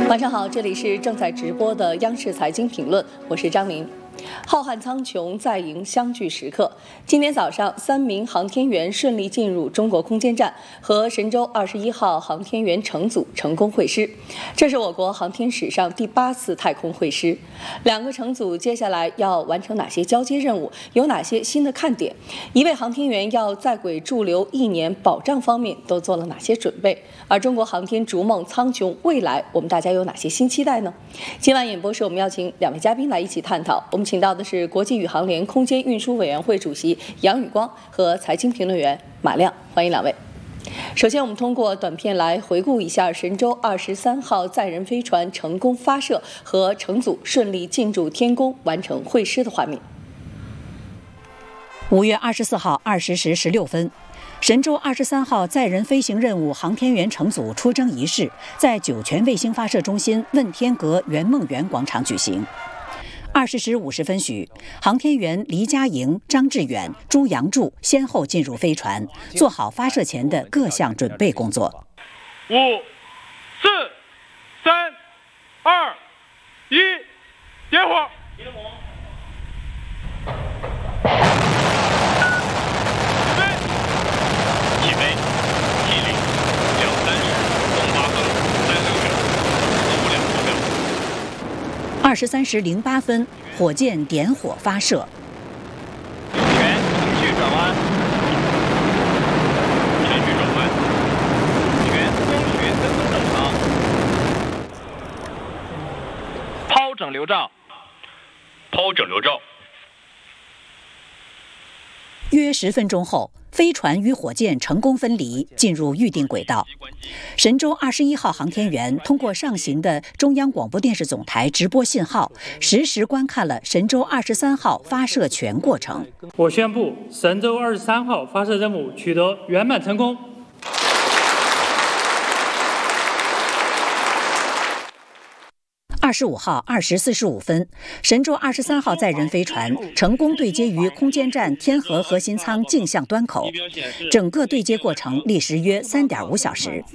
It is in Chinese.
晚上好，这里是正在直播的央视财经评论，我是张明。浩瀚苍穹在迎相聚时刻。今天早上，3名航天员顺利进入中国空间站，和神舟21号航天员乘组成功会师。这是我国航天史上第8次太空会师。2个乘组接下来要完成哪些交接任务？有哪些新的看点？一位航天员要在轨驻留1年，保障方面都做了哪些准备？而中国航天逐梦苍穹，未来我们大家有哪些新期待呢？今晚演播室我们邀请2位嘉宾来一起探讨。我们请到的是国际宇航联空间运输委员会主席杨宇光和财经评论员马亮，欢迎2位。首先，我们通过短片来回顾一下神舟23号载人飞船成功发射和乘组顺利进驻天宫，完成会师的画面。 5月24号20时16分，神舟23号载人飞行任务航天员乘组出征仪式在酒泉卫星发射中心问天阁圆梦园广场举行。20时50分许，航天员黎佳莹、张志远、朱杨柱先后进入飞船，做好发射前的各项准备工作。 5、4、3、2、1，点火！起飞，T0，230，东八横，36秒，5两左右。 23时08分，火箭点火发射。 全程序转弯，全序转弯，全光学跟踪正常。抛整流罩，抛整流罩。 约10分钟后，飞船与火箭成功分离，进入预定轨道。神舟21号航天员通过上行的中央广播电视总台直播信号，实时观看了神舟23号发射全过程。 我宣布，神舟23号发射任务取得圆满成功。 25号20时45分，神舟23号载人飞船成功对接于空间站天河核心舱径向端口，整个对接过程历时约3.5小时。